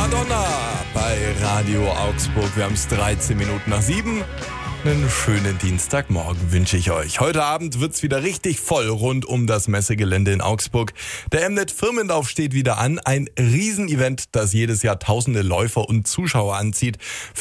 Madonna bei Radio Augsburg. Wir haben es 13 Minuten nach 7. Einen schönen Dienstagmorgen wünsche ich euch. Heute Abend wird's wieder richtig voll rund um das Messegelände in Augsburg. Der Mnet Firmenlauf steht wieder an. Ein Riesenevent, das jedes Jahr tausende Läufer und Zuschauer anzieht.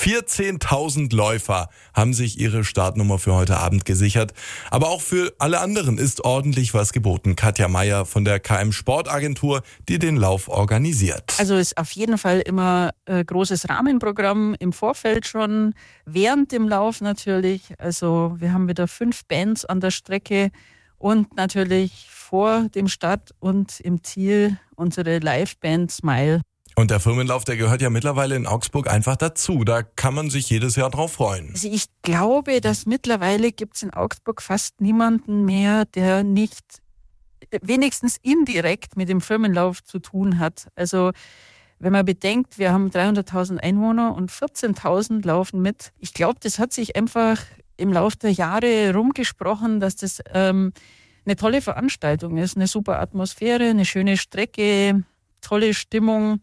14.000 Läufer haben sich ihre Startnummer für heute Abend gesichert. Aber auch für alle anderen ist ordentlich was geboten. Katja Meier von der KM Sportagentur, die den Lauf organisiert. Also ist auf jeden Fall immer großes Rahmenprogramm im Vorfeld schon, während dem Lauf natürlich. Also wir haben wieder 5 Bands an der Strecke und natürlich vor dem Start und im Ziel unsere Liveband Smile. Und der Firmenlauf, der gehört ja mittlerweile in Augsburg einfach dazu. Da kann man sich jedes Jahr drauf freuen. Also ich glaube, dass mittlerweile gibt es in Augsburg fast niemanden mehr, der nicht wenigstens indirekt mit dem Firmenlauf zu tun hat. Also wenn man bedenkt, wir haben 300.000 Einwohner und 14.000 laufen mit. Ich glaube, das hat sich einfach im Laufe der Jahre rumgesprochen, dass das eine tolle Veranstaltung ist. Eine super Atmosphäre, eine schöne Strecke, tolle Stimmung.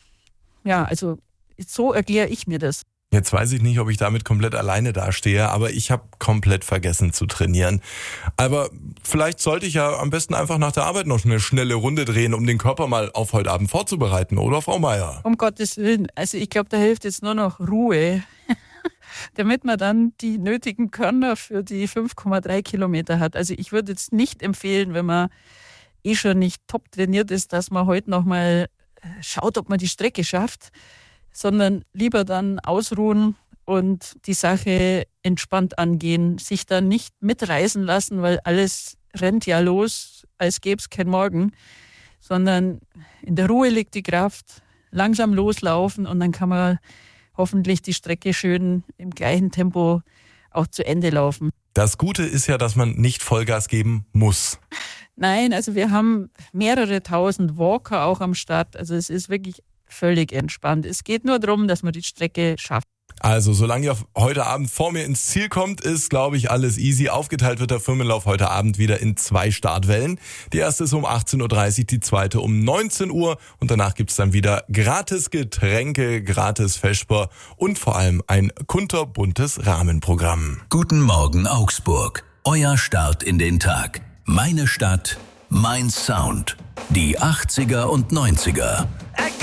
Ja, also so erkläre ich mir das. Jetzt weiß ich nicht, ob ich damit komplett alleine dastehe, aber ich habe komplett vergessen zu trainieren. Aber vielleicht sollte ich ja am besten einfach nach der Arbeit noch eine schnelle Runde drehen, um den Körper mal auf heute Abend vorzubereiten, oder Frau Meier? Um Gottes Willen, also ich glaube, da hilft jetzt nur noch Ruhe, damit man dann die nötigen Körner für die 5,3 Kilometer hat. Also ich würde jetzt nicht empfehlen, wenn man schon nicht top trainiert ist, dass man heute noch mal schaut, ob man die Strecke schafft, sondern lieber dann ausruhen und die Sache entspannt angehen, sich dann nicht mitreißen lassen, weil alles rennt ja los, als gäbe es kein Morgen, sondern in der Ruhe liegt die Kraft, langsam loslaufen und dann kann man hoffentlich die Strecke schön im gleichen Tempo auch zu Ende laufen. Das Gute ist ja, dass man nicht Vollgas geben muss. Nein, also wir haben mehrere tausend Walker auch am Start, also es ist wirklich völlig entspannt. Es geht nur darum, dass man die Strecke schafft. Also, solange ihr heute Abend vor mir ins Ziel kommt, ist, glaube ich, alles easy. Aufgeteilt wird der Firmenlauf heute Abend wieder in 2 Startwellen. Die erste ist um 18.30 Uhr, die zweite um 19 Uhr. Und danach gibt's dann wieder gratis Getränke, gratis Vesper und vor allem ein kunterbuntes Rahmenprogramm. Guten Morgen Augsburg. Euer Start in den Tag. Meine Stadt, mein Sound. Die 80er und 90er.